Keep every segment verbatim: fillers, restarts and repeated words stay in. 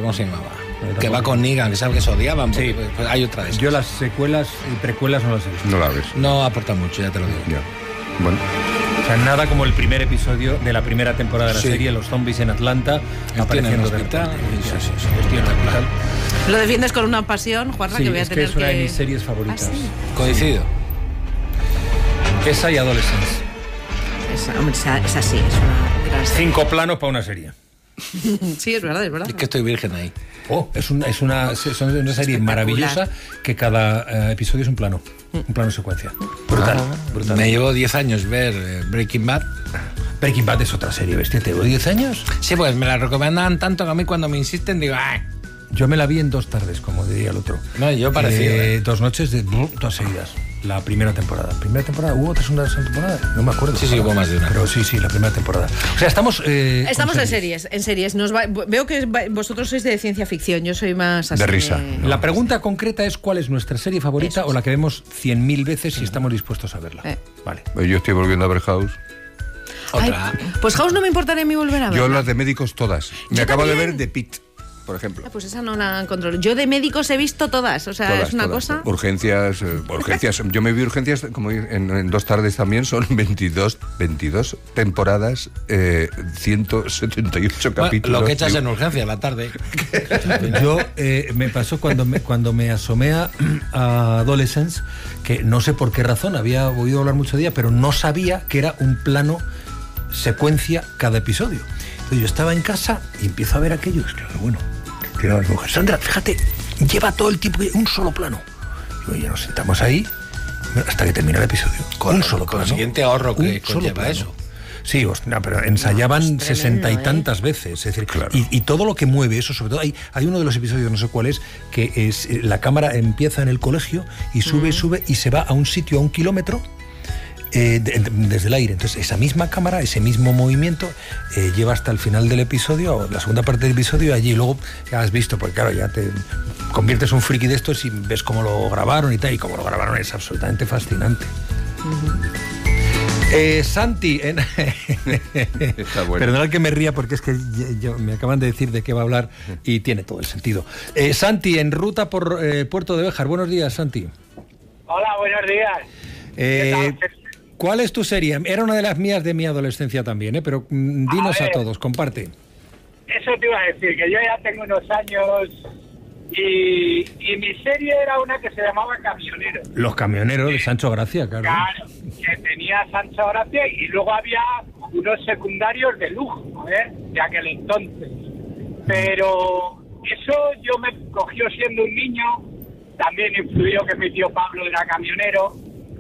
¿cómo se llamaba? Que va con Negan, que sabe que se odiaban. Sí. Pues, pues hay otra de esas. Yo las secuelas y precuelas no las he visto. No la ves. No aporta mucho, ya te lo digo. Ya. Bueno. O sea, nada como el primer episodio de la primera temporada de la Sí. serie, los zombies en Atlanta, El apareciendo tío en el de hospital. repente. Sí, Ya, sí, sí. el tío en el hospital. Lo defiendes con una pasión, Juanra, Sí, que voy a es que tener es una de que- mis series favoritas. ¿Ah, sí? Coincido. Esa y Adolescence. Esa, hombre, esa, esa sí, es una gran serie. Cinco planos para una serie. Sí, es verdad, es verdad. Es que estoy virgen ahí. Oh, es una, es una, es una serie Espectacular. maravillosa que cada eh, episodio es un plano, un plano secuencia. Brutal, brutal. Me llevó diez años ver eh, Breaking Bad. Breaking Bad es otra serie, bestia, ¿te llevo diez años? Sí, pues me la recomendaban tanto que a mí cuando me insisten digo, ¡ay! Yo me la vi en dos tardes, como diría el otro. No, yo parecido, Eh, ¿eh? Dos noches de todas seguidas. La primera temporada. ¿Primera temporada? ¿Hubo otra segunda temporada? No me acuerdo. Sí, sí, hubo más de una. Pero sí, sí, la primera temporada. O sea, estamos... eh, con Estamos en series, en series. Nos va- veo que va- vosotros sois de ciencia ficción, yo soy más así De risa. La pregunta concreta es ¿cuál es nuestra serie favorita Eso es. o la que vemos cien mil veces si estamos dispuestos a verla? Eh. Vale. Yo estoy volviendo a ver House. Ay, Otra. pues House no me importaría a mí volver a ver. Yo las de médicos todas. Me Yo acabo de también. ver The Pitt, por ejemplo. Pues esa no la controlo. Yo de médicos he visto todas, o sea, Todas, es una todas. cosa... Urgencias, eh, urgencias. Yo me vi urgencias como en, en dos tardes también, son veintidós, veintidós temporadas, eh, ciento setenta y ocho Bueno, capítulos. lo que echas Digo, en urgencia la tarde. Yo eh, me pasó cuando me, cuando me asomé a, a Adolescence, que no sé por qué razón, había oído hablar mucho de ella, pero no sabía que era un plano secuencia cada episodio. Entonces yo estaba en casa y empiezo a ver aquello. Es que, bueno, que a mi mujer, Sandra, fíjate, lleva todo el tiempo un solo plano. Y oye, nos sentamos ahí hasta que termina el episodio. Con- un solo con plano. el siguiente ahorro que Un solo conlleva plano. eso. Sí, hostia, pero ensayaban No, es sesenta y tremendo, ¿eh? tantas veces. Es decir, Claro. y, y todo lo que mueve eso, sobre todo, hay, hay uno de los episodios, no sé cuál es, que es eh, la cámara empieza en el colegio y sube, sube y se va a un sitio a un kilómetro eh, de- de- desde el aire. Entonces, esa misma cámara, ese mismo movimiento, eh, lleva hasta el final del episodio, o la segunda parte del episodio, allí. Y luego ya has visto, porque claro, ya te conviertes en un friki de estos y ves cómo lo grabaron y tal, y cómo lo grabaron es absolutamente fascinante. Eh, Santi, en... Está bueno. perdonad que me ría porque es que yo- yo- me acaban de decir de qué va a hablar y tiene todo el sentido. Eh, Santi, en ruta por eh, Puerto de Béjar. Buenos días, Santi. Hola, buenos días. Eh, ¿Qué tal? ¿Cuál es tu serie? Era una de las mías de mi adolescencia también, ¿eh? Pero mm, dinos A a, ver. todos, comparte. Eso te iba a decir, que yo ya tengo unos años y, y mi serie era una que se llamaba Camionero. Los camioneros de Sancho Gracia, claro. Claro, que tenía Sancho Gracia y luego había unos secundarios de lujo, ¿eh? De aquel entonces. Pero eso yo me cogió siendo un niño, también influyó que mi tío Pablo era camionero,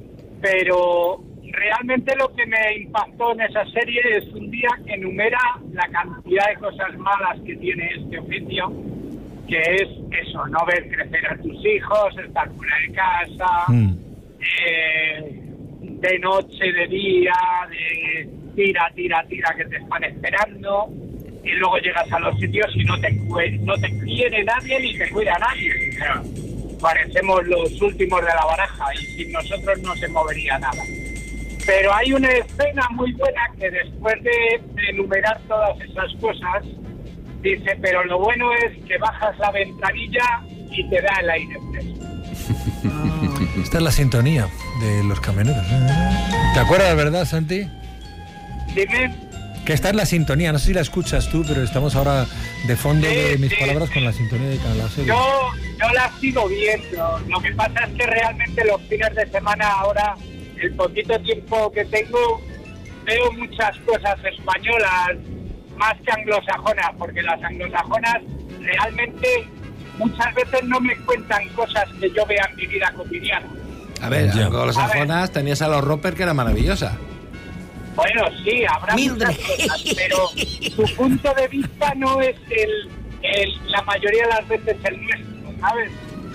pero realmente lo que me impactó en esa serie es un día que enumera la cantidad de cosas malas que tiene este oficio, que es eso, no ver crecer a tus hijos, estar fuera de casa, Mm. eh, de noche, de día, de tira, tira, tira que te están esperando, y luego llegas a los sitios y no te, cue- no te quiere nadie ni te cuida nadie. O sea, parecemos los últimos de la baraja y sin nosotros no se movería nada. Pero hay una escena muy buena que después de, de enumerar todas esas cosas, dice, pero lo bueno es que bajas la ventanilla y te da el aire fresco. Esta es la sintonía de los camioneros. ¿Te acuerdas, verdad, Santi? Dime. Que esta es la sintonía, no sé si la escuchas tú, pero estamos ahora de fondo Sí, de mis sí, palabras sí. con la sintonía de la serie. Yo, yo la sigo viendo. Lo que pasa es que realmente los fines de semana ahora, el poquito tiempo que tengo, veo muchas cosas españolas más que anglosajonas, porque las anglosajonas realmente muchas veces no me cuentan cosas que yo vea en mi vida cotidiana. A ver, Ya. con los A ver. sajonas tenías a los Roper, que era maravillosa. Bueno, sí, habrá Mildred. muchas cosas, pero su punto de vista no es el, el la mayoría de las veces el nuestro, ¿sabes?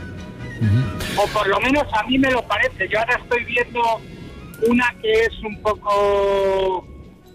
O por lo menos a mí me lo parece. Yo ahora estoy viendo una que es un poco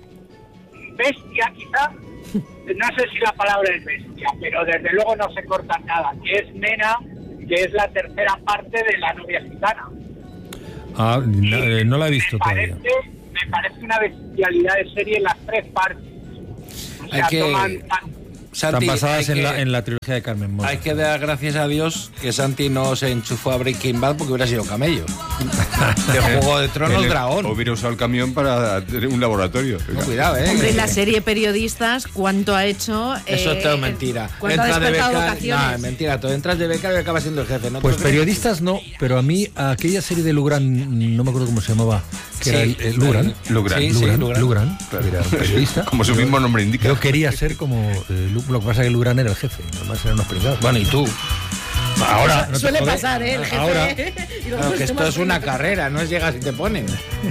bestia, quizá. No sé si la palabra es bestia, pero desde luego no se corta nada. Que es Nena, que es la tercera parte de La novia gitana. Ah, no, eh, no la he visto me todavía. parece, me parece una bestialidad de serie en las tres partes. O Hay sea, que- toman tan- Santi, Están basadas hay en que- la, en la trilogía de Carmen Mola. Hay que dar gracias a Dios que Santi no se enchufó a Breaking Bad porque hubiera sido camello. De Juego de Tronos, Él dragón. Hubiera usado el camión para tener un laboratorio. No, cuidado, ¿eh? Hombre, la serie Periodistas, ¿cuánto ha hecho? Eso eh, es todo mentira. ¿Cuánto ha Entras de despertado becario. vocaciones? No, es mentira. Tú entras de becario y acabas siendo el jefe, ¿no? Pues Tú- periodistas no, pero a mí aquella serie de Lugran, no me acuerdo cómo se llamaba, que Sí, era el, el Lugran. Lugran. Sí, sí, Lugran, Lugran. Lugran, que era un periodista. Como su mismo nombre indica. Yo quería ser como eh, Lu- lo que pasa es que Lugran era el jefe, nomás eran unos pringados. Bueno, ¿y tú? ahora no te Suele jodes. pasar, ¿eh? El jefe. Ahora, Y luego Claro, que se esto llama- es una carrera, no es llegas y te ponen.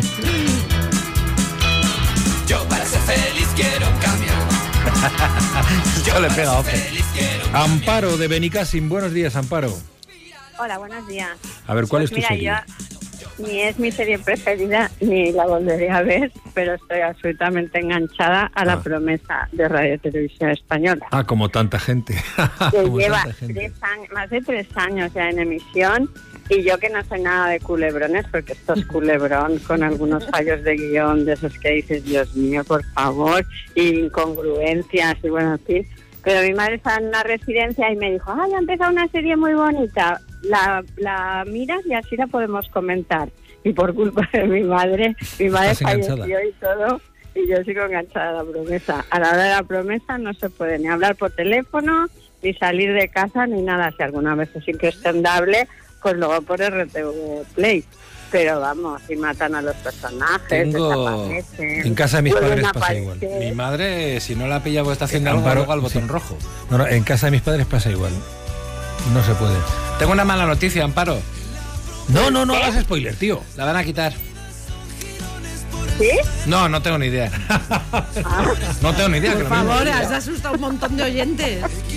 Yo para ser feliz quiero un cambio. Esto le pega a Ofe. Amparo de Benicassim, buenos días, Amparo. Hola, buenos días. A ver, ¿cuál Pues es tu mira, serie? yo ni es mi serie preferida ni la volveré a ver, pero estoy absolutamente enganchada a La Ah. Promesa de Radio Televisión Española. Ah, como tanta gente. Que Como lleva tanta gente. tres años, más de tres años ya en emisión, y yo que no soy nada de culebrones, porque esto es culebrón con algunos fallos de guión de esos que dices, Dios mío, por favor, y incongruencias y bueno, en fin. Pero mi madre estaba en una residencia y me dijo, ay, ha empezado una serie muy bonita, la, la miras y así la podemos comentar. Y por culpa de mi madre, mi madre Estás enganchada. falleció y todo, y yo sigo enganchada a La Promesa. A la hora de La Promesa no se puede ni hablar por teléfono, ni salir de casa, ni nada. Si alguna vez es imprescindible, pues luego por R T V Play. Pero vamos, y matan a los personajes, Tengo- desaparecen. En casa de mis vuelven padres a pasa igual. aparecer. Mi madre, si no la pilla porque está haciendo Eh, algo, Amparo, luego al botón sí. rojo. No, no, en casa de mis padres pasa igual. No se puede. Tengo una mala noticia, Amparo. No, no, no hagas spoiler, tío. La van a quitar. ¿Sí? No, no tengo ni idea. No tengo ni idea. que Por lo mismo favor, diga. has asustado a un montón de oyentes.